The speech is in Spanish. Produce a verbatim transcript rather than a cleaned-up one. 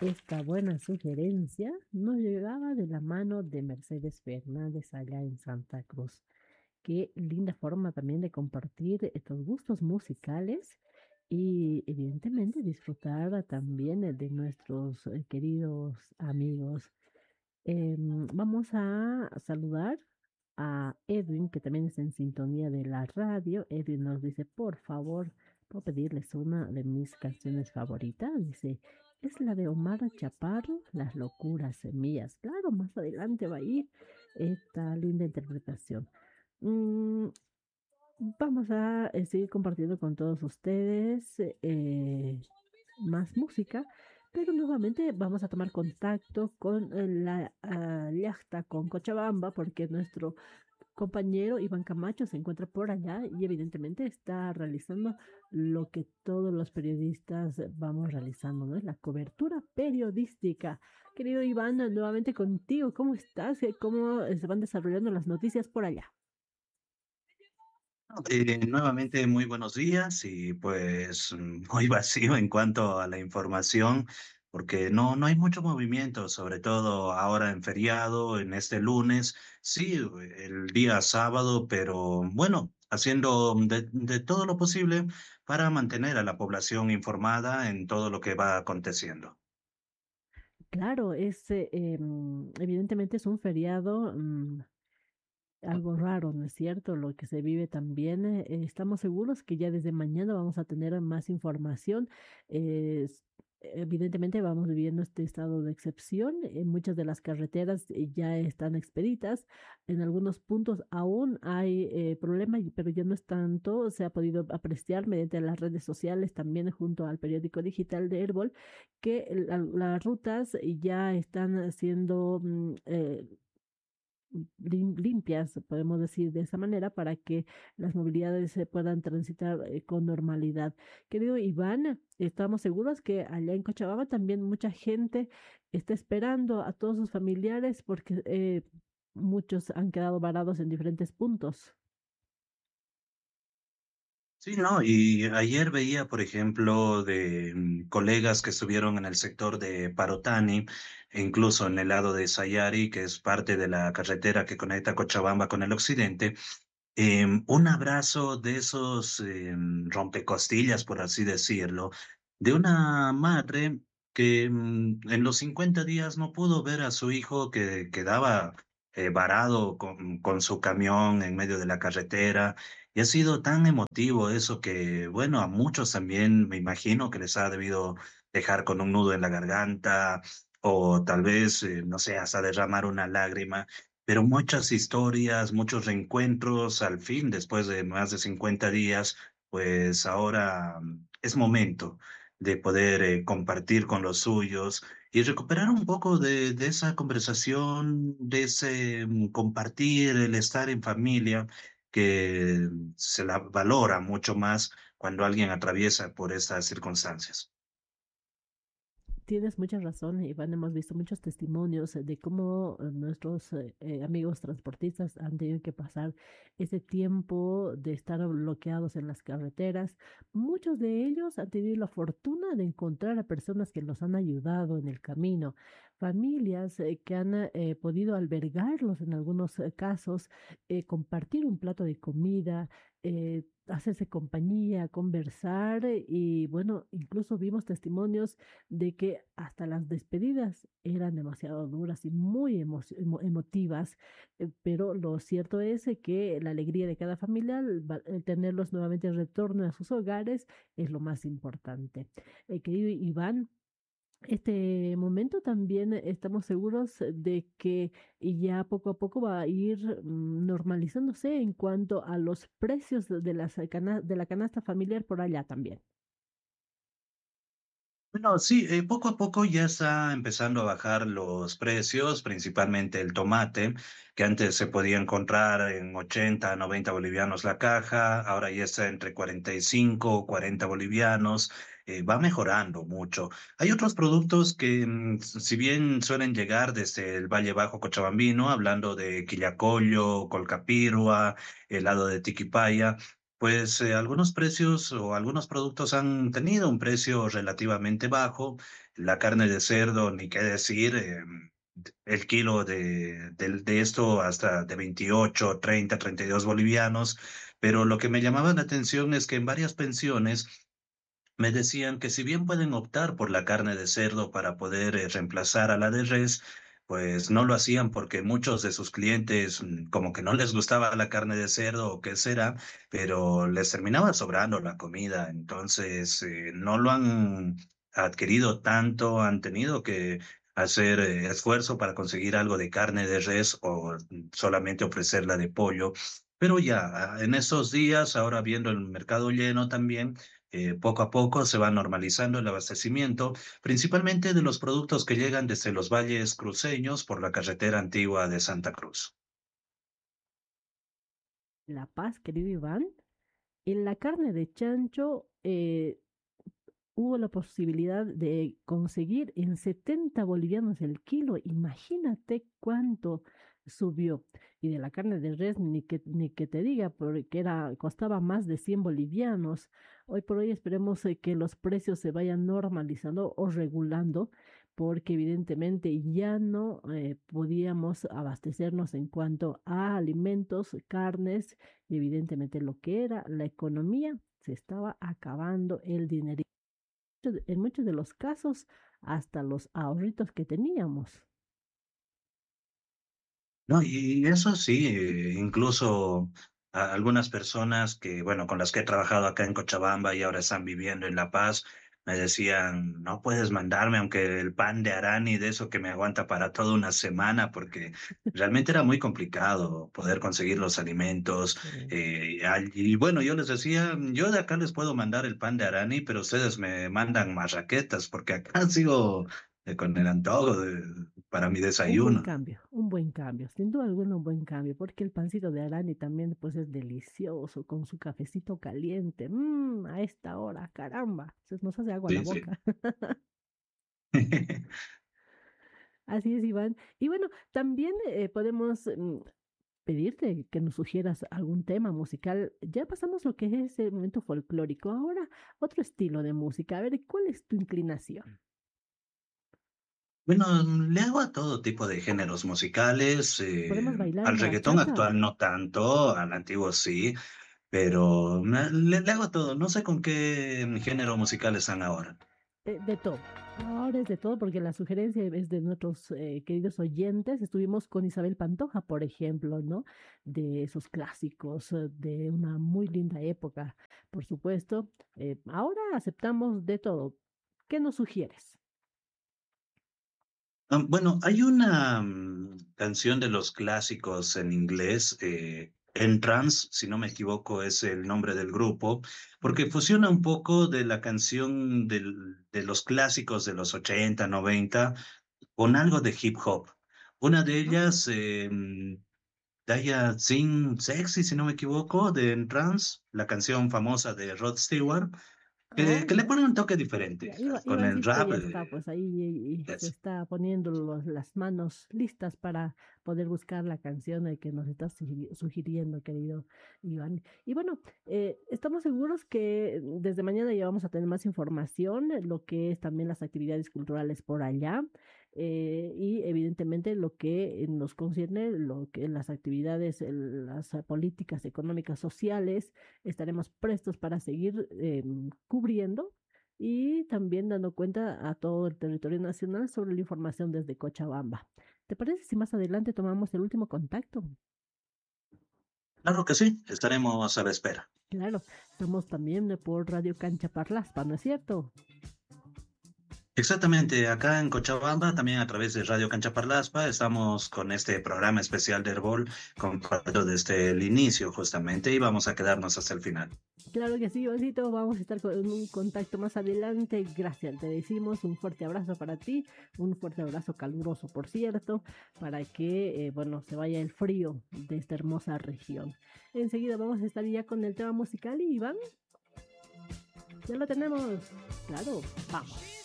Esta buena sugerencia nos llegaba de la mano de Mercedes Fernández allá en Santa Cruz. Qué linda forma también de compartir estos gustos musicales y evidentemente disfrutar también eh, de nuestros eh, queridos amigos. Em, vamos a saludar a Edwin, que también está en sintonía de la radio. Edwin nos dice, por favor, puedo pedirles una de mis canciones favoritas. Dice, es la de Omar Chaparro, Las locuras semillas. Claro, más adelante va a ir esta linda interpretación. Mm, Vamos a eh, seguir compartiendo con todos ustedes eh, más música, pero nuevamente vamos a tomar contacto con eh, la ah, yachta, con Cochabamba, porque nuestro compañero Iván Camacho se encuentra por allá y evidentemente está realizando lo que todos los periodistas vamos realizando, ¿no? Es la cobertura periodística. Querido Iván, nuevamente contigo, ¿cómo estás? Eh, ¿Cómo eh, se van desarrollando las noticias por allá? Eh, nuevamente muy buenos días y pues mm, muy vacío en cuanto a la información porque no, no hay mucho movimiento, sobre todo ahora en feriado, en este lunes, sí, el día sábado, pero bueno, haciendo de, de todo lo posible para mantener a la población informada en todo lo que va aconteciendo. Claro, es eh, em, evidentemente es un feriado, mm, algo raro, ¿no es cierto? Lo que se vive también. Eh, eh, estamos seguros que ya desde mañana vamos a tener más información. Eh, s- evidentemente vamos viviendo este estado de excepción. En muchas de las carreteras eh, ya están expeditas. En algunos puntos aún hay eh, problema, y- pero ya no es tanto. Se ha podido apreciar mediante las redes sociales, también junto al periódico digital de Herbol, que la- las rutas ya están siendo mm, eh, lim- limpias, podemos decir de esa manera, para que las movilidades se puedan transitar eh, con normalidad. Querido Iván, estamos seguros que allá en Cochabamba también mucha gente está esperando a todos sus familiares porque eh, muchos han quedado varados en diferentes puntos. Sí, no, y ayer veía, por ejemplo, de mm, colegas que estuvieron en el sector de Parotani, e incluso en el lado de Sayari, que es parte de la carretera que conecta Cochabamba con el occidente, em, un abrazo de esos em, rompecostillas, por así decirlo, de una madre que mm, en los cincuenta días no pudo ver a su hijo que quedaba eh, varado con, con su camión en medio de la carretera. Y ha sido tan emotivo eso que, bueno, a muchos también me imagino que les ha debido dejar con un nudo en la garganta o tal vez, eh, no sé, hasta derramar una lágrima, pero muchas historias, muchos reencuentros al fin, después de más de cincuenta días, pues ahora mm, es momento de poder eh, compartir con los suyos y recuperar un poco de, de esa conversación, de ese mm, compartir, el estar en familia, que se la valora mucho más cuando alguien atraviesa por estas circunstancias. Tienes mucha razón, Iván. Hemos visto muchos testimonios eh, de cómo eh, nuestros eh, eh, amigos transportistas han tenido que pasar ese tiempo de estar bloqueados en las carreteras. Muchos de ellos han tenido la fortuna de encontrar a personas que los han ayudado en el camino, familias eh, que han eh, podido albergarlos en algunos eh, casos, eh, compartir un plato de comida. eh, hacerse compañía, conversar eh, y bueno, incluso vimos testimonios de que hasta las despedidas eran demasiado duras y muy emo- emo- emotivas, eh, pero lo cierto es eh, que la alegría de cada familia, el, va- el tenerlos nuevamente en retorno a sus hogares, es lo más importante. Eh, querido Iván, este momento también estamos seguros de que ya poco a poco va a ir mm, normalizándose en cuanto a los precios de las cana- de la canasta familiar por allá también. Bueno, sí, eh, poco a poco ya está empezando a bajar los precios, principalmente el tomate, que antes se podía encontrar en ochenta, noventa bolivianos la caja, ahora ya está entre cuarenta y cinco o cuarenta bolivianos, eh, va mejorando mucho. Hay otros productos que, mm, si bien suelen llegar desde el Valle Bajo Cochabambino, hablando de quillacollo, colcapirua, helado de tiquipaya, Pues eh, algunos precios o algunos productos han tenido un precio relativamente bajo. La carne de cerdo, ni qué decir, eh, el kilo de, del- de esto hasta de veintiocho, treinta, treinta y dos bolivianos. Pero lo que me llamaba la atención es que en varias pensiones me decían que si bien pueden optar por la carne de cerdo para poder eh, reemplazar a la de res, pues no lo hacían porque muchos de sus clientes mm, como que no les gustaba la carne de cerdo o qué será, pero les terminaba sobrando la comida. Entonces eh, no lo han adquirido tanto, han tenido que hacer eh, esfuerzo para conseguir algo de carne de res o mm, solamente ofrecerla de pollo. Pero ya, en estos días, ahora viendo el mercado lleno también, eh, poco a poco se va normalizando el abastecimiento, principalmente de los productos que llegan desde los valles cruceños por la carretera antigua de Santa Cruz. La Paz, querido Iván, en la carne de chancho eh, hubo la posibilidad de conseguir en setenta bolivianos el kilo. Imagínate cuánto subió. Y de la carne de res, ni que, ni que te diga, porque era, costaba más de cien bolivianos. Hoy por hoy esperemos eh, que los precios se vayan normalizando o regulando, porque evidentemente ya no eh, podíamos abastecernos en cuanto a alimentos, carnes, y evidentemente lo que era la economía, se estaba acabando el dinero en muchos de los casos hasta los ahorritos que teníamos. No, y eso sí, eh, incluso a algunas personas que, bueno, con las que he trabajado acá en Cochabamba y ahora están viviendo en La Paz, me decían, no puedes mandarme, aunque el pan de Arani, de eso que me aguanta para toda una semana, porque realmente era muy complicado poder conseguir los alimentos. Sí. eh, al- y bueno, yo les decía, yo de acá les puedo mandar el pan de Arani, pero ustedes me mandan marraquetas, porque acá sigo eh, con el antojo de- para mi Un buen desayuno. cambio, un buen cambio, sin duda alguna un buen cambio, porque el pancito de Arani también pues es delicioso, con su cafecito caliente, mm, a esta hora, caramba, se nos hace agua la Sí, sí. boca. Así es, Iván. Y bueno, también eh, podemos mm, pedirte que nos sugieras algún tema musical. Ya pasamos lo que es el momento folclórico, ahora otro estilo de música. A ver, ¿cuál es tu inclinación? Bueno, le hago a todo tipo de géneros musicales, eh, ¿Podemos bailar al reggaetón bachata? actual no tanto, al antiguo sí, pero me- le, le hago a todo. No sé con qué género musical están ahora. Eh, de todo. Ahora es de todo porque la sugerencia es de nuestros eh, queridos oyentes. Estuvimos con Isabel Pantoja, por ejemplo, ¿no? De esos clásicos eh, de una muy linda época, por supuesto. Eh, ahora aceptamos de todo. ¿Qué nos sugieres? Ah, bueno, hay una mm, canción de los clásicos en inglés, eh, Entrance, si no me equivoco, es el nombre del grupo, porque fusiona un poco de la canción del- de los clásicos de los ochenta, noventa, con algo de hip hop. Una de Ah, ellas, eh, Daya Sin Sexy, si no me equivoco, de Entrance, la canción famosa de Rod Stewart, oh, que, que le ya. pone un toque diferente Ya, Iva- con el Ivancito rap. ya está, eh, pues ahí y- y se es- está poniendo los- las manos listas para poder buscar la canción eh, que nos estás sugiri- sugiriendo, querido Iván. Y bueno, eh, estamos seguros que desde mañana ya vamos a tener más información, eh, lo que es también las actividades culturales por allá, eh, y evidentemente lo que eh, nos concierne, lo que las actividades, el- las eh, políticas económicas, sociales, estaremos prestos para seguir em, cubriendo y también dando cuenta a todo el territorio nacional sobre la información desde Cochabamba. ¿Te parece si más adelante tomamos el último contacto? Claro que sí, estaremos a la espera. Claro, estamos también eh, por Radio Cancha Parlaspa, ¿no es cierto? Exactamente, acá en Cochabamba, también a través de Radio Cancha Parlaspa, estamos con este programa especial de Herbol, compartido desde el inicio justamente, y vamos a quedarnos hasta el final. Claro que sí, Osito, vamos a estar con en un contacto más adelante. Gracias, te decimos un fuerte abrazo para ti, un fuerte abrazo caluroso, por cierto, para que, eh, bueno, se vaya el frío de esta hermosa región. Enseguida vamos a estar ya con el tema musical y Iván, ya lo tenemos. Claro, vamos.